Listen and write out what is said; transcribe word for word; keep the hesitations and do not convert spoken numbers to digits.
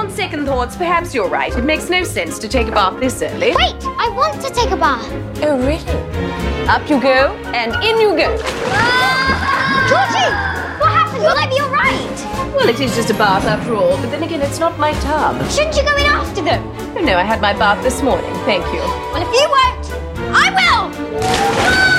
on second thoughts, perhaps you're right. It makes no sense to take a bath this early. Wait, I want to take a bath. Oh, really? Up you go, and in you go. Ah! Georgie, what happened? Will I be all right? Well, it is just a bath after all, but then again, it's not my tub. Shouldn't you go in after them? Oh, no, I had my bath this morning. Thank you. Well, if you won't, I will! Ah!